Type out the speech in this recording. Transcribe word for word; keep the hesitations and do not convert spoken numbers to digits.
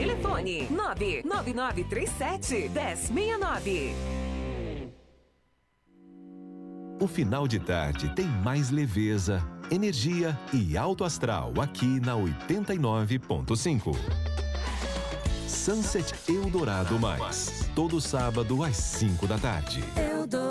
Telefone nove nove nove três sete, um zero seis nove. O final de tarde tem mais leveza, energia e alto astral aqui na oitenta e nove ponto cinco. Sunset Eldorado Mais, todo sábado às cinco da tarde.